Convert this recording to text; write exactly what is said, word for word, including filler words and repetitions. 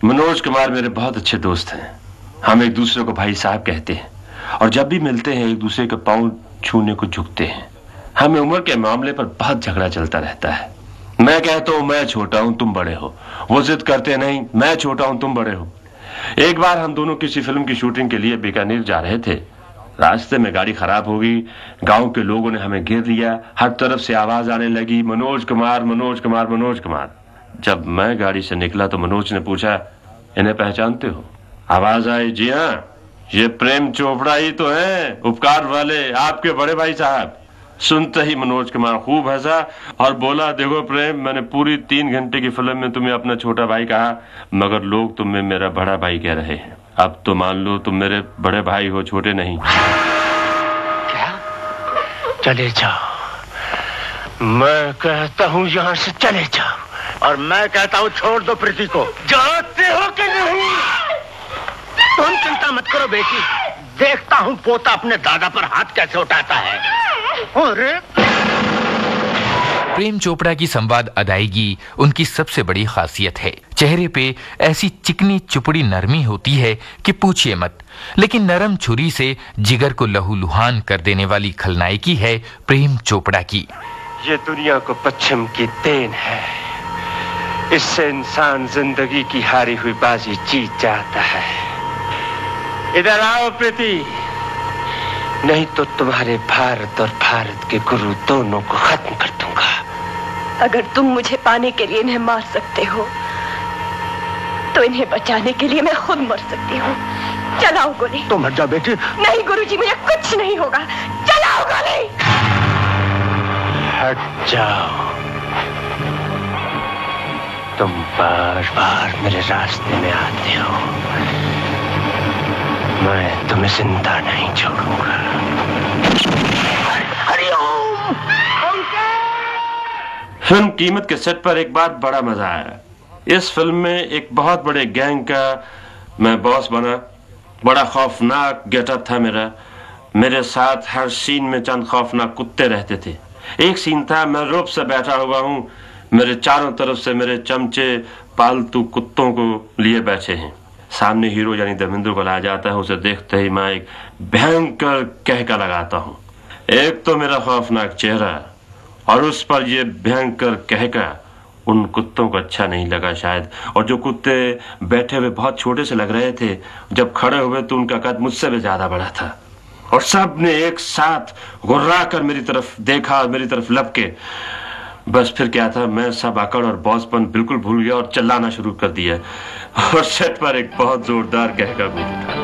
मनोज कुमार मेरे बहुत अच्छे दोस्त हैं। हम एक दूसरे को भाई साहब कहते हैं और जब भी मिलते हैं एक दूसरे के पांव छूने को झुकते हैं। हमें उम्र के मामले पर बहुत झगड़ा चलता रहता है। मैं कहता हूं मैं छोटा हूं तुम बड़े हो, वो जिद करते नहीं मैं छोटा हूं तुम बड़े हो। एक बार हम दोनों किसी फिल्म की शूटिंग के लिए बीकानेर जा रहे थे। रास्ते में गाड़ी खराब हो गई। गांव के लोगों ने हमें घेर लिया। हर तरफ से आवाज आने लगी, मनोज कुमार मनोज कुमार मनोज कुमार। जब मैं गाड़ी से निकला तो मनोज ने पूछा, इन्हें पहचानते हो? आवाज आई, जी हाँ, ये प्रेम चोपड़ा ही तो हैं, उपकार वाले, आपके बड़े भाई साहब। सुनते ही मनोज कुमार खूब हंसा और बोला, देखो प्रेम, मैंने पूरी तीन घंटे की फिल्म में तुम्हें अपना छोटा भाई कहा, मगर लोग तुम्हें मेरा बड़ा भाई कह रहे हैं। अब तो मान लो तुम मेरे बड़े भाई हो, छोटे नहीं। क्या? चले जाओ। मैं कहता हूँ यहाँ से चले जाओ। और मैं कहता हूँ छोड़ दो प्रीति को। जाते हो कि नहीं? तुम चिंता मत करो बेटी, देखता हूँ पोता अपने दादा पर हाथ कैसे उठाता है। अरे प्रेम चोपड़ा की संवाद अदायगी उनकी सबसे बड़ी खासियत है। चेहरे पे ऐसी चिकनी चुपड़ी नरमी होती है कि पूछिए मत, लेकिन नरम छुरी से जिगर को लहूलुहान कर देने वाली खलनायकी है प्रेम चोपड़ा की। ये दुनिया को पश्चिम की देन है, इससे इंसान जिंदगी की हारी हुई बाजी जीत जाता है। इधर आओ प्रीति, नहीं तो तुम्हारे भारत और भारत के गुरु दोनों को खत्म कर दूंगा। अगर तुम मुझे पाने के लिए इन्हें मार सकते हो तो इन्हें बचाने के लिए मैं खुद मर सकती हूँ। चलाओ गोली। तुम हट जाओ बेटी। नहीं गुरुजी, मुझे कुछ नहीं होगा। चलाओ गोली। हट जाओ। तुम बार बार मेरे रास्ते में आते हो, मैं तुम्हें जिंदा नहीं छोड़ूंगा। हरिओम। फिल्म कीमत के सेट पर एक बार बड़ा मजा आया। इस फिल्म में एक बहुत बड़े गैंग का मैं बॉस बना। बड़ा खौफनाक गेटअप था मेरा। मेरे साथ हर सीन में चंद खौफनाक कुत्ते रहते थे। एक सीन था, मैं रोप से बैठा हुआ हूँ, मेरे चारों तरफ से मेरे चमचे पालतू कुत्तों को लिए बैठे हैं। सामने हीरो यानी धर्मेंद्र को लाया जाता है। उसे देखते ही मैं एक भयंकर कहका लगाता हूँ। एक तो मेरा खौफनाक चेहरा और उस पर यह भयंकर कहका उन कुत्तों को अच्छा नहीं लगा शायद। और जो कुत्ते बैठे हुए बहुत छोटे से लग रहे थे, जब खड़े हुए तो उनका कद मुझसे भी ज्यादा बड़ा था। और सब ने एक साथ गुर्रा कर मेरी तरफ देखा और मेरी तरफ लपके। बस फिर क्या था, मैं सब अकड़ और बॉसपन बिल्कुल भूल गया और चिल्लाना शुरू कर दिया और सेट पर एक बहुत जोरदार कहका गूंज उठा।